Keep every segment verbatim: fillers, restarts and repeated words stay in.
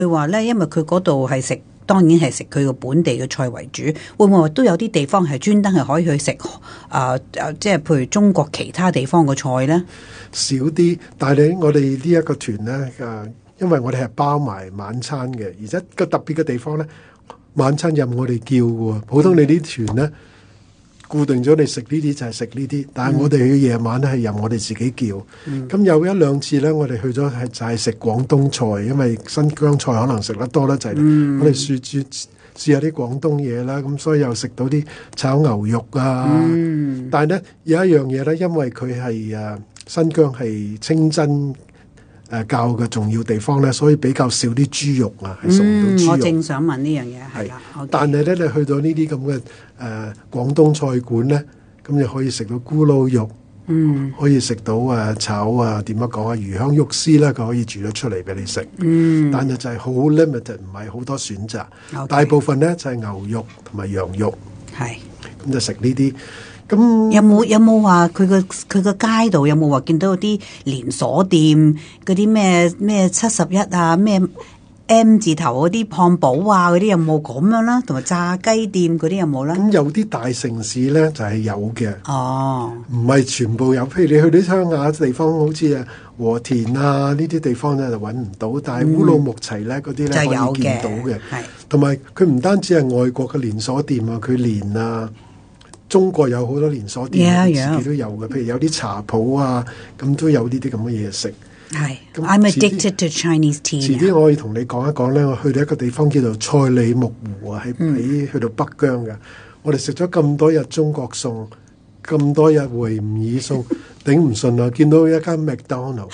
佢話咧，因為佢嗰度係食，當然係食佢個本地嘅菜為主，會唔會都有啲地方係專登係可以去食啊啊，即係譬如中國其他地方嘅菜咧？ 少啲，但係我哋呢一個團咧誒，因為我哋係包埋晚餐嘅，而且個特別嘅地方咧，晚餐任我哋叫嘅喎。普通你啲團咧，固定咗你食呢啲就係食呢啲，但係我哋去夜晚咧係任我哋自己叫。咁、嗯、有一兩次咧，我哋去咗係就係食廣東菜，因為新疆菜可能食得多啦，就係、是嗯、我哋試試試下啲廣東嘢啦。咁所以又食到啲炒牛肉啊。嗯、但係咧有一樣嘢咧，因為佢係誒新疆係清真誒教嘅重要地方咧，所以比較少啲豬肉啊，係送唔到豬肉。 我正想問呢樣嘢係啦， 但係咧你去到呢啲咁嘅誒廣東菜館咧，咁你可以食到咕嚕肉，嗯，可以食到誒炒啊點樣講啊魚香肉絲啦，佢可以煮咗出嚟俾你食，嗯，但係就係好 limited，唔係好多選擇， okay. 大部分咧就係牛肉同埋羊肉，係咁就食呢啲。咁有冇有冇話佢個佢個街道有冇話見到啲連鎖店嗰啲咩咩七十一啊咩 M 字頭嗰啲漢堡啊嗰啲有冇咁樣啦？同埋炸雞店嗰啲有冇啦？ 咁有啲大城市咧就係、是、有嘅。 哦，唔係全部有。譬如你去啲鄉下地方，好似啊和田啊呢啲地方咧就揾唔到，但係烏魯木齊咧嗰啲咧可以見到嘅。係，同埋佢唔單止係外國嘅連鎖店啊，佢連啊。中國有好多連鎖店，yeah, yeah. 自己都有嘅，譬如有啲茶鋪啊，咁都有呢啲咁嘅嘢食。 係，I'm addicted to Chinese tea。 遲啲我可以同你講一講咧，我去到一個地方叫做賽里木湖啊，喺喺、嗯、去到北疆嘅。我哋食咗咁多日中國餸，咁多日維吾爾餸，頂唔順啊！見到一間麥當勞，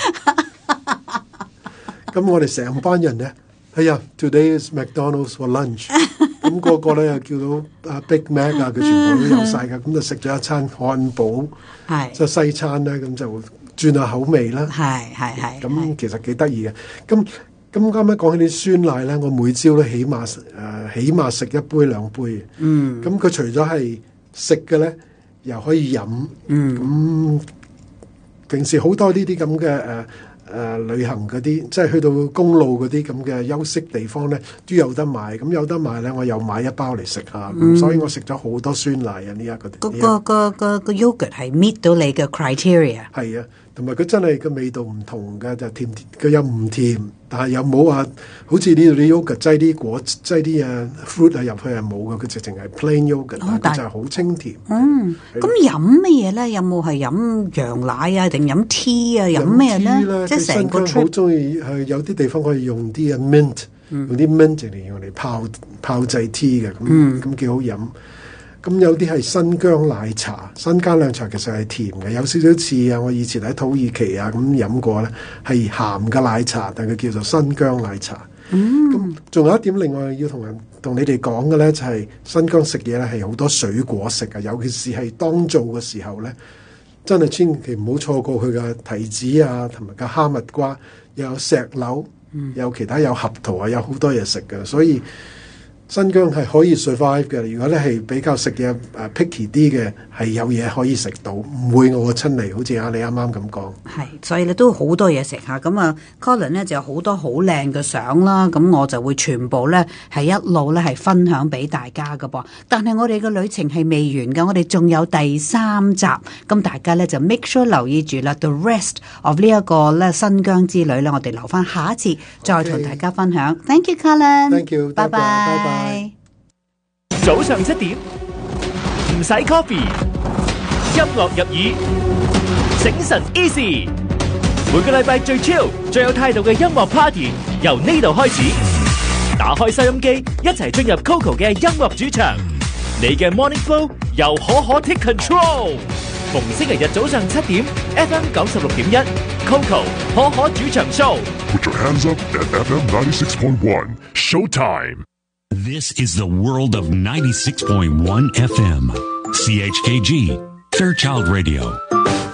咁我哋成班人咧，哎呀 ，Today is McDonald's for lunch。咁個個咧又叫到啊 Big Mac 啊，佢全部都有晒㗎，咁就食咗一餐漢堡，即係西餐咧，咁就轉下口味啦。 係係係。 咁其實幾得意嘅。咁咁啱啱講起啲酸奶咧，我每朝都起碼誒、呃、起碼食一杯兩杯。嗯。咁佢除咗係食嘅咧，又可以飲。嗯。咁平時好多呢啲咁嘅誒。誒、呃、旅行嗰啲，即係去到公路嗰啲咁嘅休息地方咧，都有得賣。咁有得賣咧，我又買一包嚟食下。咁、嗯、所以我食咗好多酸奶啊！呢、這、一個個個個個個 yogurt 係 meet 到你嘅 criteria。 係啊，同埋佢真係個味道唔同嘅，就甜甜，佢又唔甜，但係又冇話好似呢度啲 yogurt 擠啲果擠啲啊 fruit 啊入去係冇嘅，佢直情係 plain yogurt，、哦、但係就係好清甜。嗯，咁飲乜嘢咧？有冇係飲羊奶啊？定飲 tea 啊？飲咩咧？即係成個好中意係有啲地方可以用啲啊 mint，、嗯、用啲 mint 嚟用嚟泡泡製 tea 嘅，咁咁幾好飲。咁有啲係新疆奶茶，新疆奶茶其實係甜嘅，有少少似啊！我以前喺土耳其啊咁飲過咧，係鹹嘅奶茶，但係佢叫做新疆奶茶。咁仲、嗯、有一點另外要同人同你哋講嘅咧，就係、是、新疆食嘢咧係好多水果食嘅，尤其是係當造嘅時候咧，真係千祈唔好錯過佢嘅提子啊，同埋個哈密瓜，又有石榴，嗯、有其他有合桃啊，有好多嘢食嘅，所以。新疆係可以 survive 嘅，如果咧係比較食嘢誒 picky 啲嘅，係有嘢可以食到，唔會餓親嚟，好似啊你啱啱咁講。 係，所以咧都好多嘢食下。咁啊 Colin 咧就有好多好靚嘅相啦，咁我就會全部咧係一路咧係分享俾大家㗎噃。但係我哋嘅旅程係未完㗎，我哋仲有第三集，咁大家咧就 make sure 留意住啦。The rest of 呢一個咧新疆之旅咧，我哋留翻下一次再同大家分享。Okay. Thank you, Colin. Thank you. 拜拜。拜拜。 早上七點唔使 coffee， 音樂入耳，醒神 easy。每個禮拜最 chill、最有態度嘅音樂 party 由呢度開始。打開收音機，一齊進入 Coco 嘅音樂主場。你嘅 morning flow 由可可 take control。逢星期日早上七點 ，F M 九十六點一 ，Coco 可可主場 show。Put your hands up at F M ninety-six point one. Showtime.This is the world of ninety-six point one F M. C H K G, Fairchild Radio.